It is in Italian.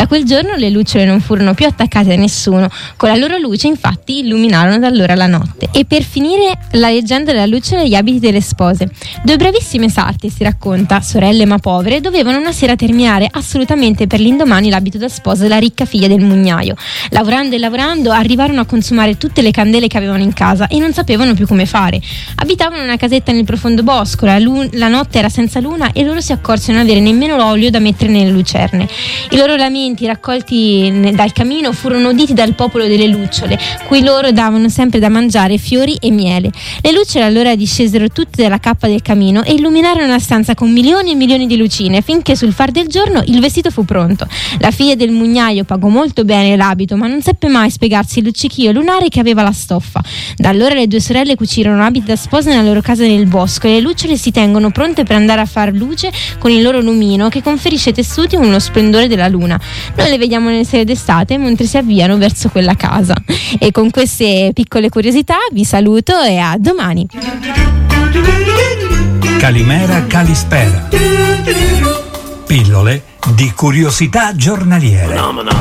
quel giorno le lucciole non furono più attaccate a nessuno. Con la loro luce, infatti, illuminarono da allora la notte. E per finire, la leggenda della lucciole e gli abiti delle spose. Due bravissime sarte, si racconta, sorelle ma povere, dovevano una sera terminare assolutamente per l'indomani l'abito da sposa della ricca figlia del mugnaio. Lavorando e lavorando, arrivarono a consumare tutte le candele che avevano in casa e non sapevano più come fare. Abitavano in una casetta nel profondo bosco, la notte era senza luna e loro si accorsero di non avere nemmeno l'olio da mettere nelle lucerne. I loro lamenti, raccolti dal camino, furono uditi dal popolo delle lucciole, cui loro davano sempre da mangiare fiori e miele. Le lucciole allora discesero tutte dalla cappa del camino e illuminarono una stanza con milioni e milioni di lucine, finché sul far del giorno il vestito fu pronto. La figlia del mugnaio pagò molto bene l'abito, ma non seppe mai spiegarsi il luccichio lunare che aveva la stoffa. Da allora le due sorelle cucirono abiti da sposa nella loro casa nel bosco e le lucciole si tengono pronte per andare a far luce con il loro lumino che conferisce ai tessuti uno splendore della luna. Noi le vediamo nelle sere d'estate mentre si avviano verso quella casa. E con queste piccole curiosità vi saluto e a domani. Calimera Calispera. Pillole di curiosità giornaliere.